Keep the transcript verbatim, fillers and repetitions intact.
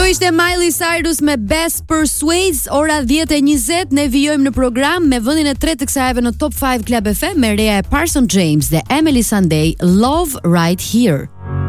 ishte Miley Cyrus me Best Persuades, ora dhjetë e njëzet, ne vijojmë në program me vendin e tretë të kësaj jave në Top pesë Club F M me Reja e Parson James dhe Emily Sandé, Love Right Here.